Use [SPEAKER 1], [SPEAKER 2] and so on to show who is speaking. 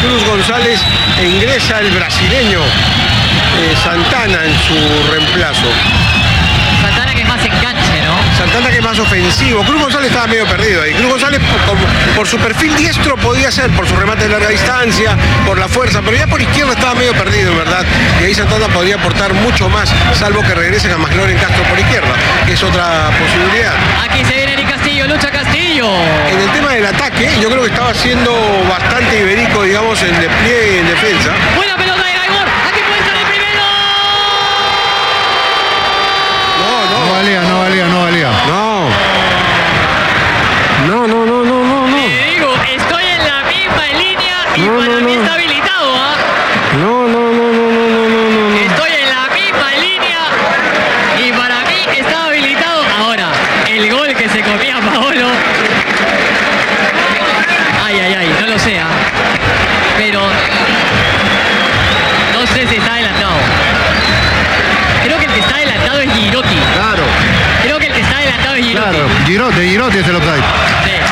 [SPEAKER 1] Cruz González e ingresa el brasileño Santana en su reemplazo.
[SPEAKER 2] Santana que es más enganche, ¿no?
[SPEAKER 1] Santana que es más ofensivo. Cruz González estaba medio perdido ahí. Cruz González por su perfil diestro podía ser, por su remate de larga distancia, por la fuerza, pero ya por izquierda estaba medio perdido, en verdad. Y ahí Santana podría aportar mucho más, salvo que regresen a McLaurin Castro por izquierda, que es otra posibilidad.
[SPEAKER 2] Aquí se viene Eric Castillo, lucha Castillo.
[SPEAKER 1] En el tema del ataque, yo creo que estaba siendo bastante Iberico, digamos, en despliegue y en defensa.
[SPEAKER 2] Buena pelota de Gaibor. Aquí puede estar el primero.
[SPEAKER 3] No valía.
[SPEAKER 1] No.
[SPEAKER 2] Te digo, estoy en la misma línea y para mí está habilitado, ¿ah?
[SPEAKER 1] No.
[SPEAKER 2] Estoy en la misma línea y para mí está habilitado. Ahora, el gol que se comía Paolo. Ay, no lo sé, ¿ah? Pero no sé si está adelantado. Creo que el que está adelantado es Girotti.
[SPEAKER 3] Claro.
[SPEAKER 2] Creo que el que está adelantado es Girotti.
[SPEAKER 3] Girotti es el offside.